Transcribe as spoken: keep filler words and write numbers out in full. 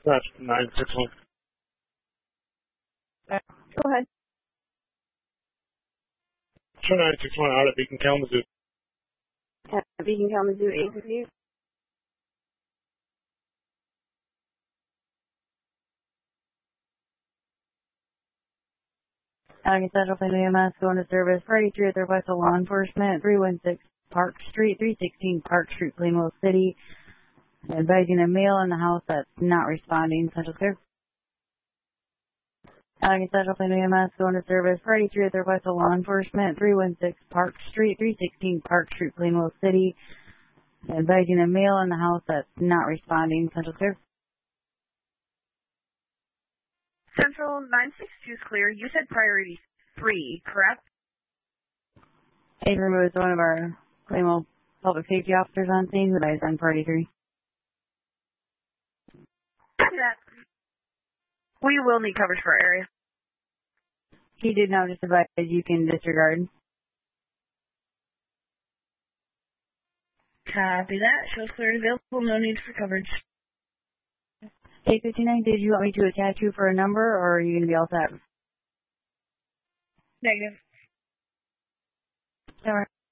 That's nine six one. Go ahead. Show nine six one out at Beacon Kalamazoo. At Beacon Kalamazoo, eight with you. County Central Plain E M S going to service Friday three at the request of law enforcement, three one six Park Street, three sixteen Park Street, Plainville City. Advising a male in the house that's not responding. Central clear. County Central Plain E M S going to service Friday three at the request of law enforcement, three one six Park Street, three sixteen Park Street, Plainville City. Advising a male in the house that's not responding. Central clear. Central nine six two is clear. You said priority three, correct? Hey, was one of our Plainville public safety officers on scene who advised on priority three. That. We will need coverage for our area. He did not just advise you can disregard. Copy that. Shows clear and available. No need for coverage. eight fifty-nine, did you want me to attach you for a number, or are you going to be all set? Negative. All right.